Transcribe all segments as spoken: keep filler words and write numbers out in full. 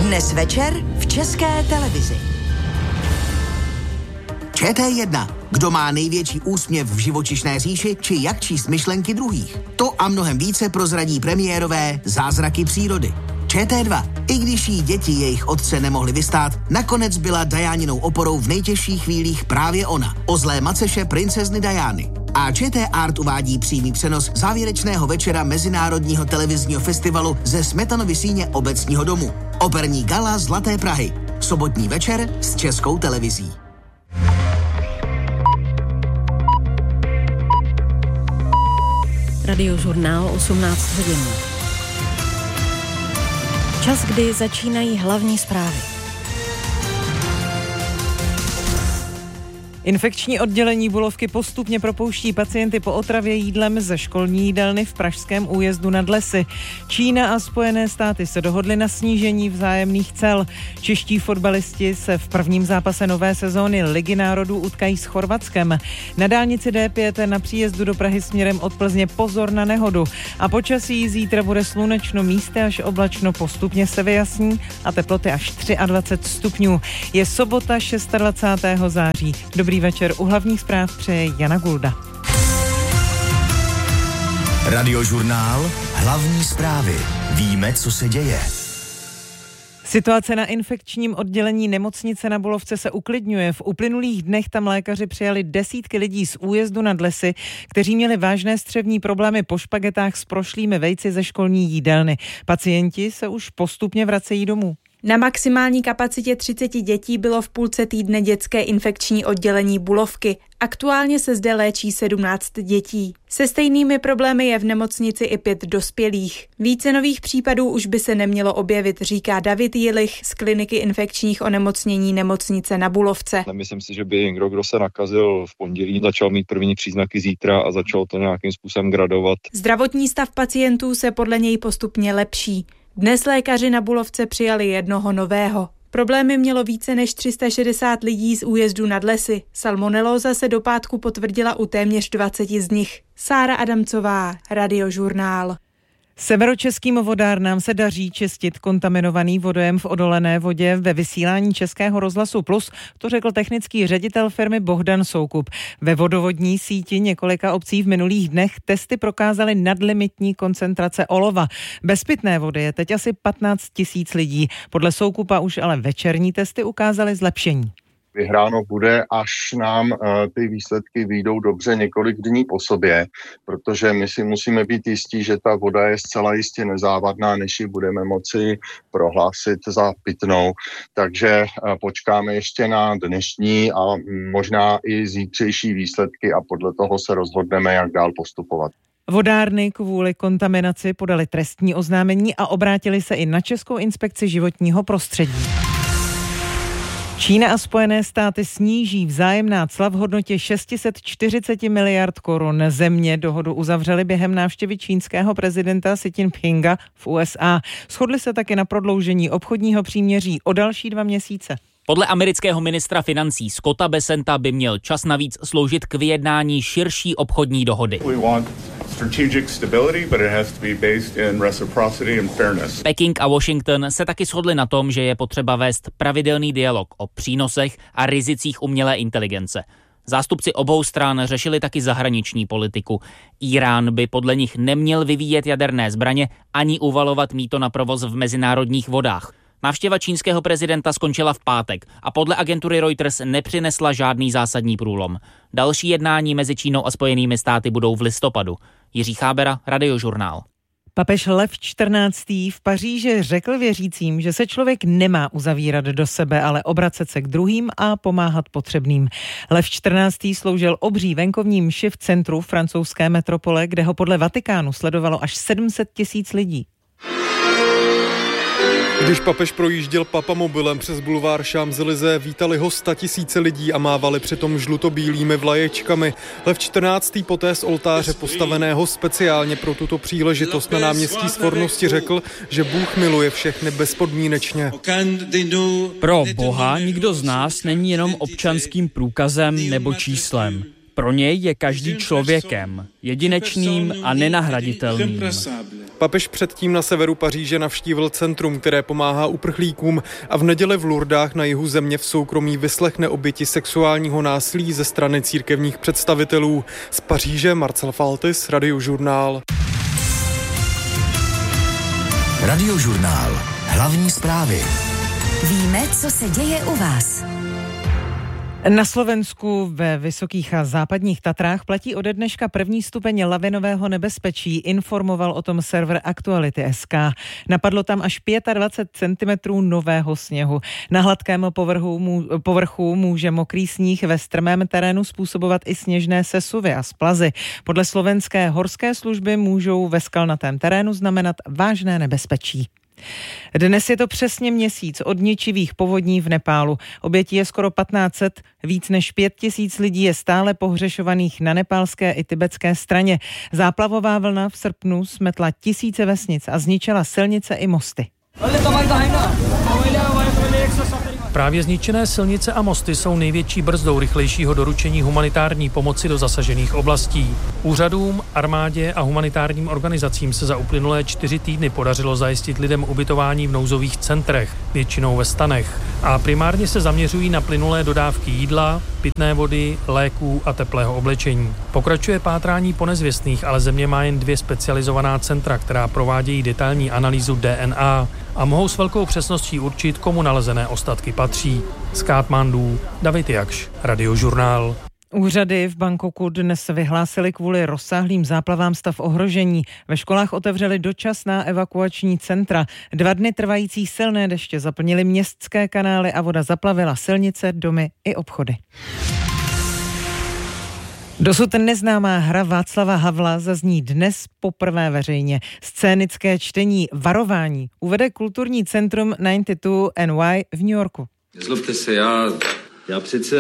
Dnes večer v České televizi. Č T jedna. Kdo má největší úsměv v živočišné říši, či jak číst myšlenky druhých. To a mnohem více prozradí premiérové Zázraky přírody. Č T dva. I když jí děti jejich otce nemohli vystát, nakonec byla Dianinou oporou v nejtěžších chvílích právě ona, o zlé maceše princezny Diany. A Č T Art uvádí přímý přenos závěrečného večera Mezinárodního televizního festivalu ze Smetanovy síně Obecního domu. Operní gala Zlaté Prahy. Sobotní večer s Českou televizí. Radiožurnál osmnáct hodin. Čas, kdy začínají hlavní zprávy. Infekční oddělení Bulovky postupně propouští pacienty po otravě jídlem ze školní jídelny v pražském Újezdu nad Lesy. Čína a Spojené státy se dohodly na snížení vzájemných cel. Čeští fotbalisti se v prvním zápase nové sezóny Ligy národů utkají s Chorvatskem. Na dálnici D pět na příjezdu do Prahy směrem od Plzně pozor na nehodu. A počasí zítra bude slunečno, místy až oblačno, postupně se vyjasní a teploty až dvacet tři stupňů. Je sobota dvacátého šestého září. Dobrý večer, u hlavních zpráv přeje Jana Gulda. Radiožurnál, hlavní zprávy. Víme, co se děje. Situace na infekčním oddělení nemocnice na Bulovce se uklidňuje. V uplynulých dnech tam lékaři přijali desítky lidí z Újezdu nad Lesy, kteří měli vážné střevní problémy po špagetách s prošlými vejci ze školní jídelny. Pacienti se už postupně vracejí domů. Na maximální kapacitě třicet dětí bylo v půlce týdne dětské infekční oddělení Bulovky. Aktuálně se zde léčí sedmnáct dětí. Se stejnými problémy je v nemocnici i pět dospělých. Více nových případů už by se nemělo objevit, říká David Jilich z kliniky infekčních onemocnění nemocnice na Bulovce. Nemyslím si, že by někdo, kdo se nakazil v pondělí, začal mít první příznaky zítra a začal to nějakým způsobem gradovat. Zdravotní stav pacientů se podle něj postupně lepší. Dnes lékaři na Bulovce přijali jednoho nového. Problémy mělo více než tři sta šedesát lidí z Újezdu nad Lesy. Salmonelóza se do pátku potvrdila u téměř dvaceti z nich. Sára Adamcová, Radiožurnál. Severočeským vodárnám se daří čistit kontaminovaný vodojem v odolené vodě ve vysílání Českého rozhlasu Plus, to řekl technický ředitel firmy Bohdan Soukup. Ve vodovodní síti několika obcí v minulých dnech testy prokázaly nadlimitní koncentrace olova. Bez pitné vody je teď asi patnáct tisíc lidí. Podle Soukupa už ale večerní testy ukázaly zlepšení. Vyhráno bude, až nám uh, ty výsledky vyjdou dobře několik dní po sobě, protože my si musíme být jistí, že ta voda je zcela jistě nezávadná, než ji budeme moci prohlásit za pitnou. Takže uh, počkáme ještě na dnešní a možná i zítřejší výsledky a podle toho se rozhodneme, jak dál postupovat. Vodárny kvůli kontaminaci podali trestní oznámení a obrátili se i na Českou inspekci životního prostředí. Čína a Spojené státy sníží vzájemná cla v hodnotě šest set čtyřicet miliard korun. Země dohodu uzavřely během návštěvy čínského prezidenta Xi Jinpinga v U S A. Shodli se taky na prodloužení obchodního příměří o další dva měsíce. Podle amerického ministra financí Scotta Bessenta by měl čas navíc sloužit k vyjednání širší obchodní dohody. Peking a Washington se taky shodli na tom, že je potřeba vést pravidelný dialog o přínosech a rizicích umělé inteligence. Zástupci obou stran řešili taky zahraniční politiku. Írán by podle nich neměl vyvíjet jaderné zbraně ani uvalovat mýto na provoz v mezinárodních vodách. Návštěva čínského prezidenta skončila v pátek a podle agentury Reuters nepřinesla žádný zásadní průlom. Další jednání mezi Čínou a Spojenými státy budou v listopadu. Jiří Chábera, Radiožurnál. Papež Lev čtrnáctý v Paříži řekl věřícím, že se člověk nemá uzavírat do sebe, ale obracet se k druhým a pomáhat potřebným. Lev čtrnáctý sloužil obří venkovní mši v centru francouzské metropole, kde ho podle Vatikánu sledovalo až sedm set tisíc lidí. Když papež projížděl papamobilem přes bulvár Champs-Élysées, vítali ho statisíce lidí a mávali přitom žlutobílými vlaječkami. Lev čtrnáctý poté z oltáře postaveného speciálně pro tuto příležitost na náměstí Svornosti řekl, že Bůh miluje všechny bezpodmínečně. Pro Boha nikdo z nás není jenom občanským průkazem nebo číslem. Pro něj je každý člověkem, jedinečným a nenahraditelným. Papež předtím na severu Paříže navštívil centrum, které pomáhá uprchlíkům, a v neděli v Lourdách na jihu země v soukromí vyslechne oběti sexuálního násilí ze strany církevních představitelů. Z Paříže Marcel Faltis, Radiožurnál. Radiožurnál. Hlavní zprávy. Víme, co se děje u vás. Na Slovensku ve Vysokých a Západních Tatrách platí ode dneška první stupeň lavinového nebezpečí, informoval o tom server Aktuality tečka es ká. Napadlo tam až dvacet pět centimetrů nového sněhu. Na hladkém povrchu, mů, povrchu může mokrý sníh ve strmém terénu způsobovat i sněžné sesuvy a splazy. Podle slovenské horské služby můžou ve skalnatém terénu znamenat vážné nebezpečí. Dnes je to přesně měsíc od ničivých povodní v Nepálu. Obětí je skoro patnáct set, víc než pět tisíc lidí je stále pohřešovaných na nepálské i tibetské straně. Záplavová vlna v srpnu smetla tisíce vesnic a zničila silnice i mosty. Právě zničené silnice a mosty jsou největší brzdou rychlejšího doručení humanitární pomoci do zasažených oblastí. Úřadům, armádě a humanitárním organizacím se za uplynulé čtyři týdny podařilo zajistit lidem ubytování v nouzových centrech, většinou ve stanech. A primárně se zaměřují na plynulé dodávky jídla, pitné vody, léků a teplého oblečení. Pokračuje pátrání po nezvěstných, ale země má jen dvě specializovaná centra, která provádějí detailní analýzu D N A a mohou s velkou přesností určit, komu nalezené ostatky patří. Z Katmandu David Jakš, Radiožurnál. Úřady v Bangkoku dnes vyhlásily kvůli rozsáhlým záplavám stav ohrožení. Ve školách otevřely dočasná evakuační centra. Dva dny trvající silné deště zaplnily městské kanály a voda zaplavila silnice, domy i obchody. Dosud neznámá hra Václava Havla zazní dnes poprvé veřejně. Scénické čtení Varování uvede kulturní centrum devadesát dva N Y v New Yorku. Nezlobte se, já, já přece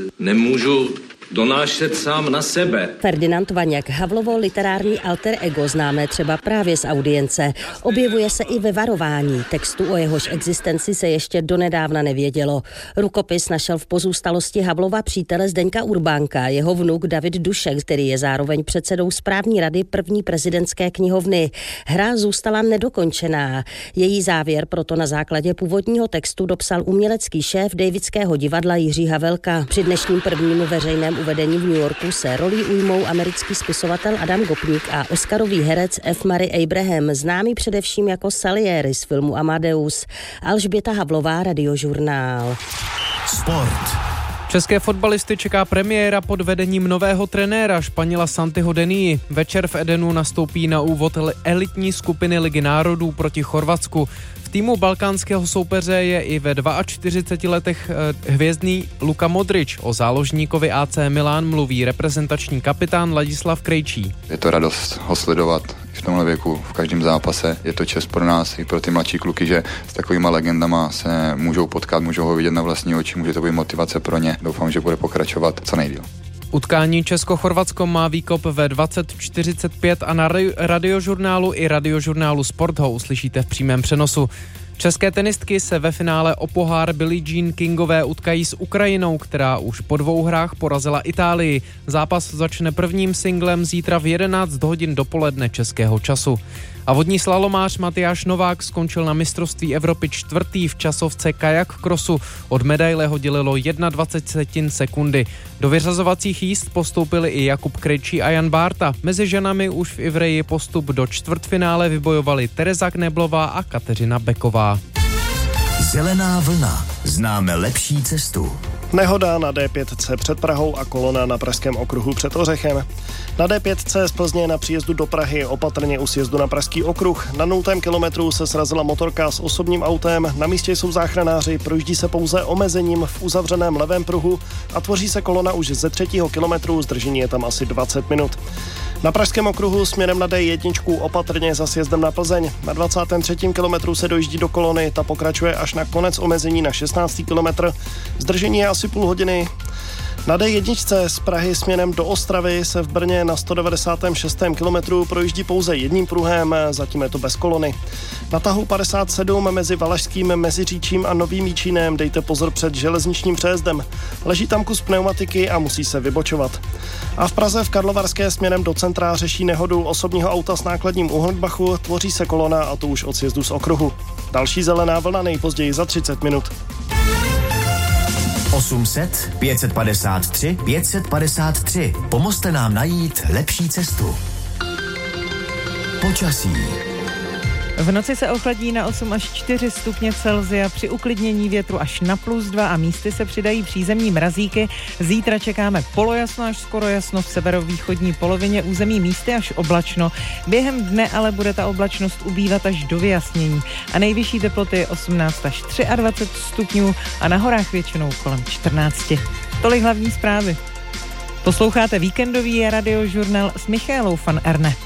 nemůžu donášet sám na sebe. Ferdinand Vaňák, Havlovo literární alter ego, známé třeba právě z Audience, objevuje se i ve Varování. Textu, o jehož existenci se ještě donedávna nevědělo. Rukopis našel v pozůstalosti Havlova přítele Zdeňka Urbánka, jeho vnuk David Dušek, který je zároveň předsedou správní rady první prezidentské knihovny. Hra zůstala nedokončená. Její závěr proto na základě původního textu dopsal umělecký šéf Davidského divadla Jiří Havelka. Při dnešním prvním veřejném uvedení v New Yorku se rolí ujmou americký spisovatel Adam Gopnik a oscarový herec F. Murray Abraham, známý především jako Salieri z filmu Amadeus. Alžběta Havlová, Radiožurnál. Sport. České fotbalisty čeká premiéra pod vedením nového trenéra Španěla Santiho Denii. Večer v Edenu nastoupí na úvod elitní skupiny Ligy národů proti Chorvatsku. V týmu balkánského soupeře je i ve čtyřiceti dvou letech hvězdný Luka Modrič. O záložníkovi A C Milan mluví reprezentační kapitán Ladislav Krejčí. Je to radost ho sledovat v tomhle věku, v každém zápase. Je to čest pro nás i pro ty mladší kluky, že s takovýma legendama se můžou potkat, můžou ho vidět na vlastní oči, může to být motivace pro ně. Doufám, že bude pokračovat co nejdýl. Utkání Česko-Chorvatsko má výkop ve dvacet čtyřicet pět a na Radiožurnálu i Radiožurnálu Sport ho uslyšíte v přímém přenosu. České tenistky se ve finále o pohár Billie Jean Kingové utkají s Ukrajinou, která už po dvou hrách porazila Itálii. Zápas začne prvním singlem zítra v jedenáct hodin dopoledne českého času. A vodní slalomář Matyáš Novák skončil na mistrovství Evropy čtvrtý v časovce kajak krosu. Od medaile ho dělilo dvacet jedna sekundy. Do vyřazovacích jízd postoupili i Jakub Krejčí a Jan Bárta. Mezi ženami už v Ivreji postup do čtvrtfinále vybojovali Tereza Kneblová a Kateřina Beková. Zelená vlna. Známe lepší cestu. Nehoda na D pět C před Prahou a kolona na pražském okruhu před Ořechem. Na D pět C z Plzně na příjezdu do Prahy opatrně u sjezdu na pražský okruh. Na nultém kilometru se srazila motorka s osobním autem. Na místě jsou záchranáři, projíždí se pouze omezením v uzavřeném levém pruhu a tvoří se kolona už ze třetího kilometru, zdržení je tam asi dvacet minut. Na pražském okruhu směrem na D jedna opatrně za sjezdem na Plzeň. Na dvacátém třetím kilometru se dojíždí do kolony, ta pokračuje až na konec omezení na šestnáctý kilometr. Zdržení je asi půl hodiny. Na dé jedna z Prahy směrem do Ostravy se v Brně na sto devadesátém šestém kilometru projíždí pouze jedním pruhem, zatím je to bez kolony. Na tahu padesát sedm mezi Valašským Meziříčím a Novým Jičínem dejte pozor před železničním přejezdem. Leží tam kus pneumatiky a musí se vybočovat. A v Praze v Karlovarské směrem do centra řeší nehodu osobního auta s nákladním u Hornbachu, tvoří se kolona a to už od sjezdu z okruhu. Další zelená vlna nejpozději za třicet minut. osm set, pět set padesát tři, pět set padesát tři. Pomozte nám najít lepší cestu. Počasí. V noci se ochladí na osm až čtyři stupně Celsia, při uklidnění větru až na plus dva a místy se přidají přízemní mrazíky. Zítra čekáme polojasno až skoro jasno v severovýchodní polovině území, místy až oblačno. Během dne ale bude ta oblačnost ubývat až do vyjasnění a nejvyšší teploty osmnáct až dvacet tři stupňů a na horách většinou kolem čtrnáct. Tolik hlavní zprávy. Posloucháte víkendový radiožurnál s Michaelou van Erne.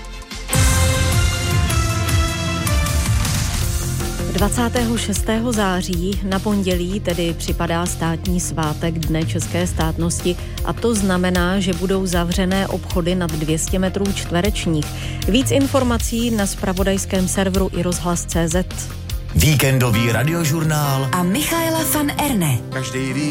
dvacátého šestého září na pondělí tedy připadá státní svátek Dne české státnosti a to znamená, že budou zavřené obchody nad dvě stě metrů čtverečních. Víc informací na zpravodajském serveru i rozhlas tečka cé zet. Víkendový radiožurnál a Michaela van Erne. Každý ví,